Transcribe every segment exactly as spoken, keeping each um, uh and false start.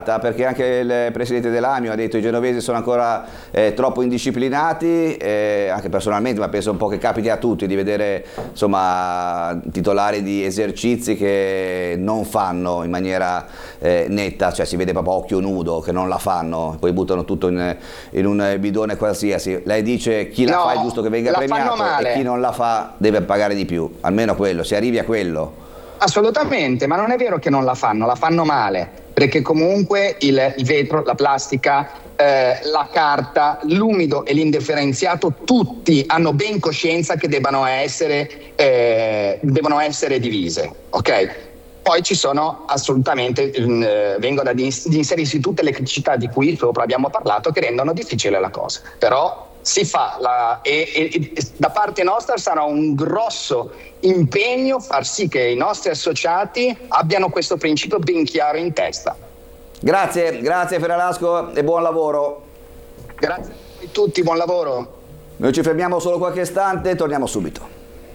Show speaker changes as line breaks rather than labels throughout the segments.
perché anche il presidente dell'Amio ha detto che i genovesi sono ancora eh, troppo indisciplinati, eh, anche personalmente, ma penso un po' che capiti a tutti di vedere insomma titolari di esercizi che non fanno in maniera eh, netta, cioè si vede proprio a occhio nudo che non la fanno, poi buttano tutto in, in un bidone qualsiasi. Lei dice chi la
No,
fa è giusto che venga premiato
male.
e chi non la fa deve pagare di più, almeno quello, si arrivi a quello.
Assolutamente, ma non è vero che non la fanno, la fanno male, perché comunque il, il vetro, la plastica, eh, la carta, l'umido e l'indifferenziato, tutti hanno ben coscienza che debbano essere, eh, devono essere divise, ok? Poi ci sono assolutamente, eh, vengono ad inserirsi tutte le criticità di cui sopra abbiamo parlato che rendono difficile la cosa, però si fa la, e, e, e da parte nostra sarà un grosso impegno far sì che i nostri associati abbiano questo principio ben chiaro in testa.
Grazie, grazie Ferralasco e buon lavoro.
Grazie a tutti, buon lavoro.
Noi ci fermiamo solo qualche istante, torniamo subito.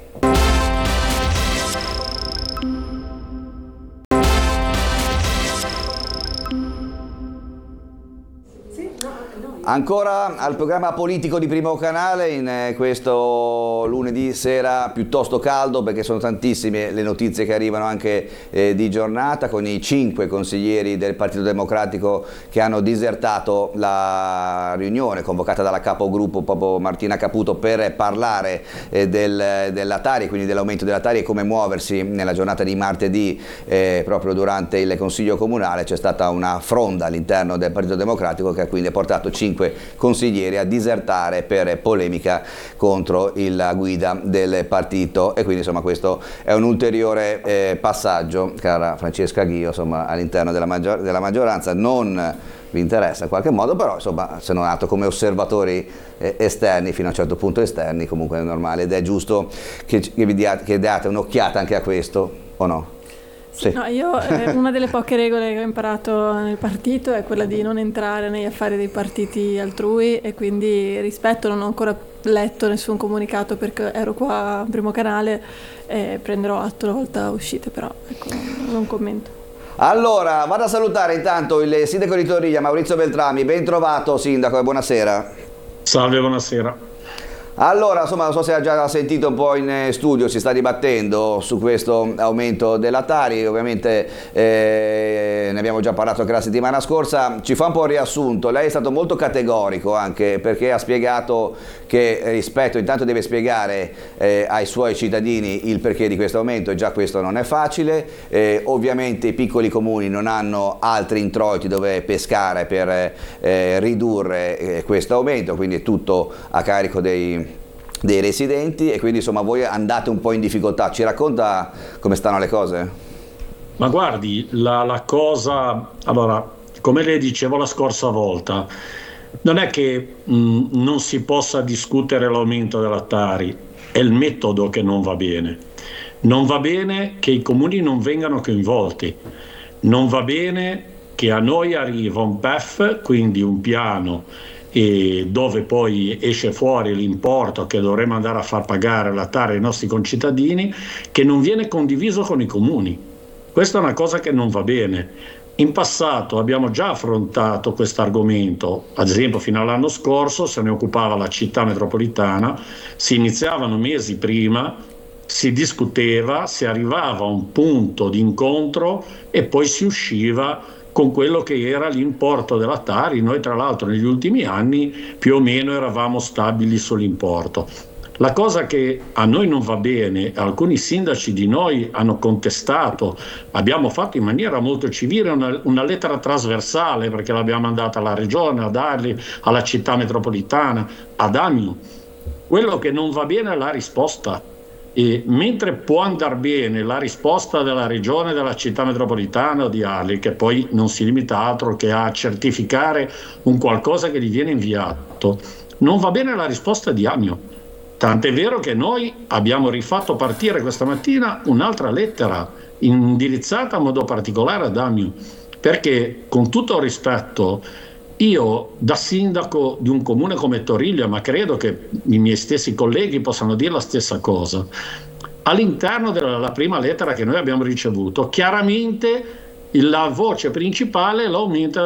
Ancora al programma politico di Primo Canale in questo lunedì sera piuttosto caldo, perché sono tantissime le notizie che arrivano anche eh, di giornata, con i cinque consiglieri del Partito Democratico che hanno disertato la riunione convocata dalla capogruppo proprio Martina Caputo per parlare eh, del, della Tari, quindi dell'aumento della Tari e come muoversi nella giornata di martedì. Eh, proprio durante il Consiglio Comunale c'è stata una fronda all'interno del Partito Democratico che ha quindi portato cinque consiglieri a disertare per polemica contro la guida del partito, e quindi insomma questo è un ulteriore eh, passaggio, cara Francesca Ghio, insomma all'interno della, maggior della maggioranza. Non vi interessa in qualche modo, però insomma sono nato come osservatori eh, esterni, fino a un certo punto esterni, comunque è normale ed è giusto che, che vi diate, che diate un'occhiata anche a questo, o no?
Sì. No, io eh, una delle poche regole che ho imparato nel partito è quella di non entrare negli affari dei partiti altrui, e quindi rispetto, non ho ancora letto nessun comunicato perché ero qua a Primo Canale e prenderò atto la volta uscite, però ecco, non commento.
Allora, vado a salutare intanto il sindaco di Torriglia, Maurizio Beltrami. Ben trovato sindaco e buonasera.
Salve, buonasera.
Allora, insomma, non so se ha già sentito un po' in studio, si sta dibattendo su questo aumento della Tari, ovviamente eh, ne abbiamo già parlato anche la settimana scorsa. Ci fa un po' un riassunto. Lei è stato molto categorico anche perché ha spiegato che rispetto, intanto deve spiegare eh, ai suoi cittadini il perché di questo aumento, e già questo non è facile. Eh, ovviamente i piccoli comuni non hanno altri introiti dove pescare per eh, ridurre eh, questo aumento, quindi è tutto a carico dei dei residenti, e quindi insomma voi andate un po' in difficoltà. Ci racconta come stanno le cose?
Ma guardi, la, la cosa, allora, come le dicevo la scorsa volta, non è che mh, non si possa discutere l'aumento della Tari, è il metodo che non va bene. Non va bene che i comuni non vengano coinvolti, non va bene che a noi arriva un P E F, quindi un piano e dove poi esce fuori l'importo che dovremo andare a far pagare la Tari ai nostri concittadini, che non viene condiviso con i comuni. Questa è una cosa che non va bene. In passato abbiamo già affrontato questo argomento, ad esempio fino all'anno scorso se ne occupava la città metropolitana, si iniziavano mesi prima, si discuteva, si arrivava a un punto di incontro e poi si usciva con quello che era l'importo della Tari. Noi tra l'altro negli ultimi anni più o meno eravamo stabili sull'importo. La cosa che a noi non va bene, alcuni sindaci di noi hanno contestato, abbiamo fatto in maniera molto civile una, una lettera trasversale, perché l'abbiamo mandata alla regione, ad Arli, alla città metropolitana, ad Amio. Quello che non va bene è la risposta. E mentre può andare bene la risposta della regione, della città metropolitana o di Arli, che poi non si limita altro che a certificare un qualcosa che gli viene inviato, non va bene la risposta di Amio. Tant'è vero che noi abbiamo rifatto partire questa mattina un'altra lettera indirizzata in modo particolare ad Amio, perché con tutto il rispetto, io da sindaco di un comune come Torriglia, ma credo che i miei stessi colleghi possano dire la stessa cosa, all'interno della prima lettera che noi abbiamo ricevuto chiaramente la voce principale l'aumenta